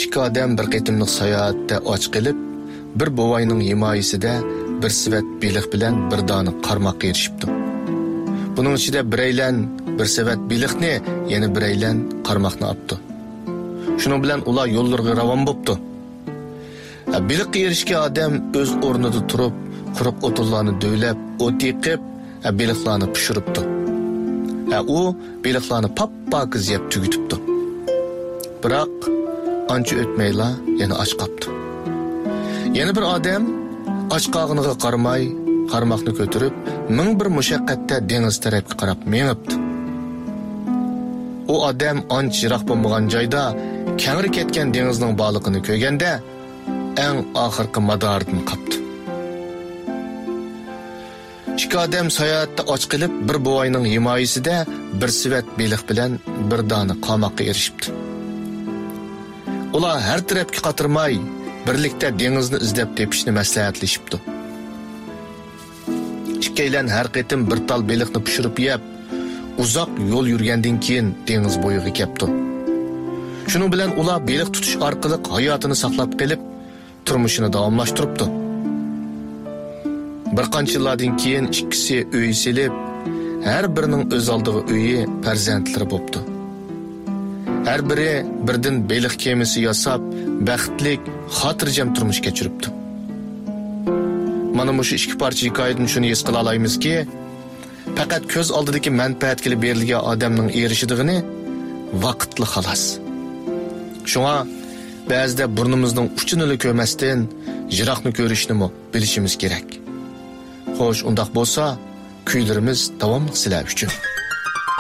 ikki odam bir qitimliq sayohatda och qilib, bir buvayning himoyasida bir sivat beliq bilan bir dona qarmoqqa erishibdi. Buning ichida biraylan bir sivat beliqni, yana biraylan qarmoqni olibdi. Shuning bilan ular yo'llarga ravon bo'libdi. Beliqqa erishgan odam o'z o'rnida turib, quruq o'tinlarni do'ylab, o't yiqib, beliqlarni pishiribdi. U beliqlarni pap-pakiz yeb tugitibdi. Biroq ancha o'tmayla yana och qolibdi. Yana bir odam och qolganiga qaramay, qarmoqni ko'tarib, ming bir mushaqqatda dengiz tarafga qarab mengibdi. U odam ancha yiroq bo'lmagan joyda kengri ketgan dengizning baliqini ko'rganda, eng oxirgi madordan qopdi. Ikki odam sayohatda och qilib, bir buvayning himoyasida bir sivat beliq bilan bir dona qarmoqqa erishibdi. Ular har tarafga qatirmay, birlikda dengizni izlab tepishni maslahatlashibdi. Ikkilan har qitim bir tal beliqni pishirib yeb, uzoq yo'l yurgandan keyin dengiz bo'yiga kelibdi. Shuning bilan ular beliq tutish orqali hayotini saqlab qilib, turmushini davomlashtiribdi. Bir qancha yillardan keyin ikkisi uy silib, har birining o'z oldiga uyi, farzandlari bo'libdi. Har biri birdan beliq kemasi yasab, baxtlik, xotirjam turmush kechiribdi. Mana bu ikki parcha hikoyadan shuni his qila olamizki, faqat ko'z oldidagi manfaat kelib berilgan odamning erishidigini vaqtli xolos. Shunga ba'zida burnimizning uchini ko'rmasdan yiroqni ko'rishni bilishimiz kerak. Xo'sh, undaq bo'lsa, kuylarimiz davomli sizlar uchun.